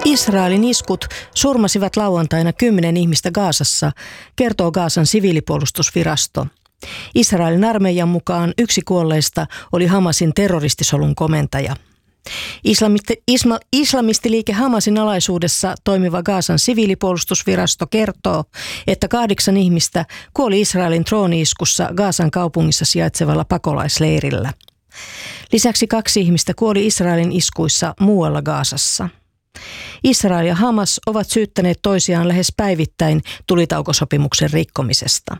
Israelin iskut surmasivat lauantaina 10 ihmistä Gazassa, kertoo Gazan siviilipuolustusvirasto. Israelin armeijan mukaan yksi kuolleista oli Hamasin terroristisolun komentaja. Islamistiliike Hamasin alaisuudessa toimiva Gazan siviilipuolustusvirasto kertoo, että 8 ihmistä kuoli Israelin drooni-iskussa Gazan kaupungissa sijaitsevalla pakolaisleirillä. Lisäksi 2 ihmistä kuoli Israelin iskuissa muualla Gazassa. Israel ja Hamas ovat syyttäneet toisiaan lähes päivittäin tulitaukosopimuksen rikkomisesta.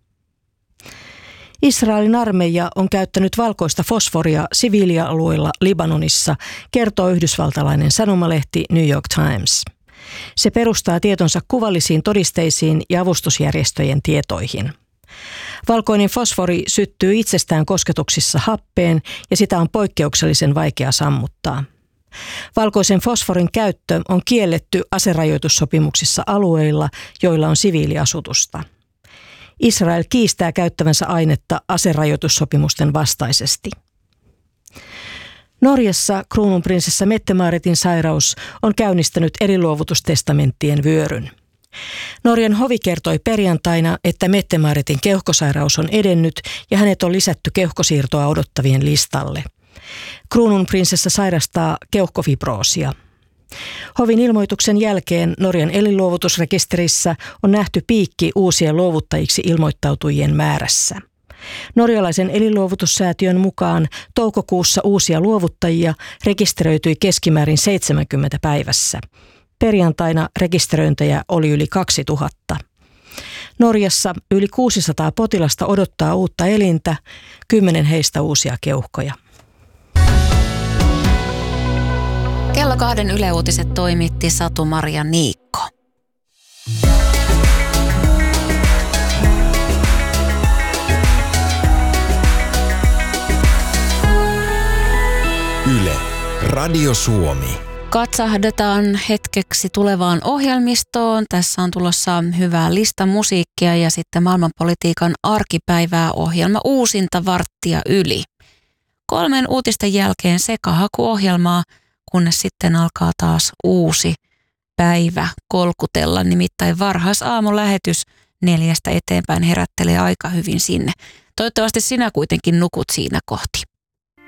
Israelin armeija on käyttänyt valkoista fosforia siviilialueilla Libanonissa, kertoo yhdysvaltalainen sanomalehti New York Times. Se perustaa tietonsa kuvallisiin todisteisiin ja avustusjärjestöjen tietoihin. Valkoinen fosfori syttyy itsestään kosketuksissa happeen ja sitä on poikkeuksellisen vaikea sammuttaa. Valkoisen fosforin käyttö on kielletty aserajoitussopimuksissa alueilla, joilla on siviiliasutusta. Israel kiistää käyttävänsä ainetta aserajoitussopimusten vastaisesti. Norjassa kruununprinsessa Mette-Maaritin sairaus on käynnistänyt elinluovutustestamenttien vyöryn. Norjan hovi kertoi perjantaina, että Mette-Maaritin keuhkosairaus on edennyt ja hänet on lisätty keuhkosiirtoa odottavien listalle. Kruununprinsessa sairastaa keuhkofibroosia. Hovin ilmoituksen jälkeen Norjan elinluovutusrekisterissä on nähty piikki uusien luovuttajiksi ilmoittautujien määrässä. Norjalaisen elinluovutussäätiön mukaan toukokuussa uusia luovuttajia rekisteröityi keskimäärin 70 päivässä. Perjantaina rekisteröintejä oli yli 2000. Norjassa yli 600 potilasta odottaa uutta elintä, 10 heistä uusia keuhkoja. Kello 2 Yle Uutiset toimitti Satu-Maria Niikko. Yle, Radio Suomi. Katsahdetaan hetkeksi tulevaan ohjelmistoon. Tässä on tulossa hyvää lista musiikkia ja sitten maailmanpolitiikan arkipäivää ohjelma uusinta varttia yli. 3 uutisten jälkeen sekahakuohjelmaa, kunnes sitten alkaa taas uusi päivä kolkutella. Nimittäin varhaisaamulähetys 4 eteenpäin herättelee aika hyvin sinne. Toivottavasti sinä kuitenkin nukut siinä kohti.